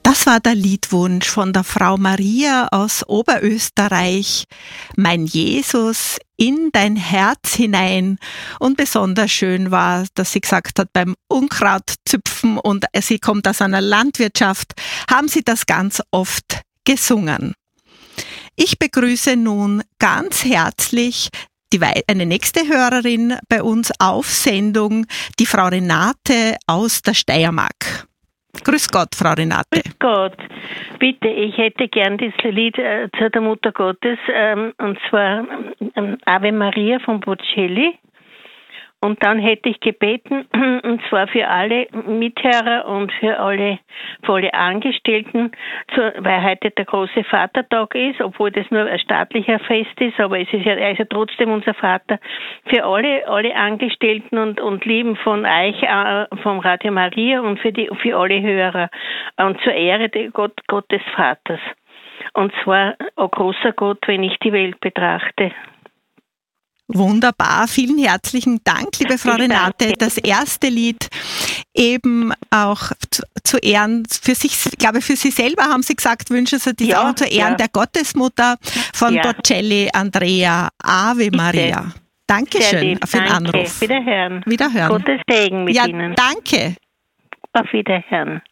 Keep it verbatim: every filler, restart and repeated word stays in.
Das war der Liedwunsch von der Frau Maria aus Oberösterreich. Mein Jesus, in dein Herz hinein. Und besonders schön war, dass sie gesagt hat, beim Unkrautzüpfen, und sie kommt aus einer Landwirtschaft, haben sie das ganz oft gesungen. Ich begrüße nun ganz herzlich die, eine nächste Hörerin bei uns auf Sendung, die Frau Renate aus der Steiermark. Grüß Gott, Frau Renate. Grüß Gott. Bitte, ich hätte gern das Lied äh, zu der Mutter Gottes, ähm, und zwar ähm, Ave Maria von Bocelli. Und dann hätte ich gebeten, und zwar für alle Mithörer und für alle, für alle Angestellten, zu, weil heute der große Vatertag ist, obwohl das nur ein staatlicher Fest ist, aber es ist ja, er ist ja trotzdem unser Vater. Für alle, alle Angestellten und, und Lieben von euch, äh, vom Radio Maria und für die, für alle Hörer. Und zur Ehre der Gott, Gott des Vaters. Und zwar, o großer Gott, wenn ich die Welt betrachte. Wunderbar, vielen herzlichen Dank, liebe Frau Renate. Das erste Lied eben auch zu, zu Ehren, für sich, ich glaube für Sie selber haben Sie gesagt, wünschen Sie dies ja, auch zu Ehren ja. der Gottesmutter von ja. Bocelli, Andrea, Ave Maria. Bitte. Dankeschön für den Danke. Anruf. Wiederhören. Wiederhören. Gottes Segen mit ja, Ihnen. Danke. Auf Wiederhören.